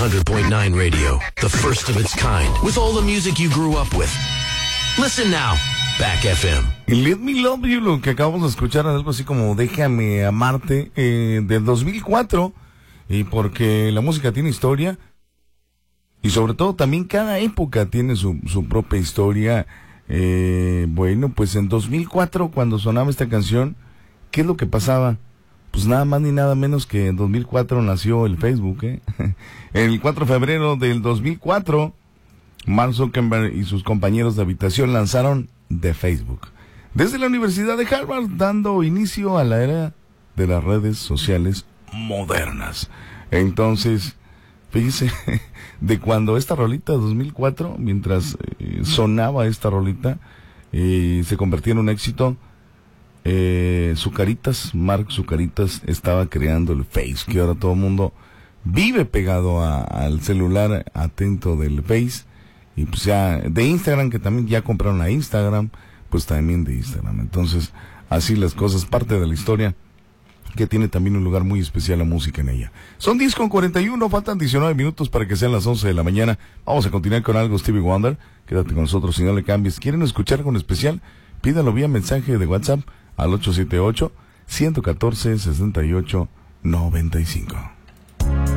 100.9 Radio, the first of its kind, with all the music you grew up with. Listen now, Back FM. Let Me Love You, lo que acabamos de escuchar, algo así como Déjame Amarte, del 2004, y porque la música tiene historia, y sobre todo también cada época tiene su propia historia. Bueno, pues en 2004, cuando sonaba esta canción, ¿qué es lo que pasaba? Pues nada más ni nada menos que en 2004 nació el Facebook, El 4 de febrero del 2004, Mark Zuckerberg y sus compañeros de habitación lanzaron The Facebook, desde la Universidad de Harvard, dando inicio a la era de las redes sociales modernas. Entonces, fíjese, de cuando esta rolita, 2004, mientras sonaba esta rolita, se convertía en un éxito, Mark Zucaritas estaba creando el Face, que ahora todo el mundo vive pegado al celular atento del Face, y pues ya de Instagram, que también ya compraron a Instagram, pues también de Instagram. Entonces, así las cosas, parte de la historia, que tiene también un lugar muy especial la música en ella. Son 10:41, faltan 19 minutos para que sean las 11 de la mañana. Vamos a continuar con algo Stevie Wonder. Quédate con nosotros, si no le cambies. ¿Quieren escuchar algo en especial? Pídalo vía mensaje de WhatsApp al 878-114-6895.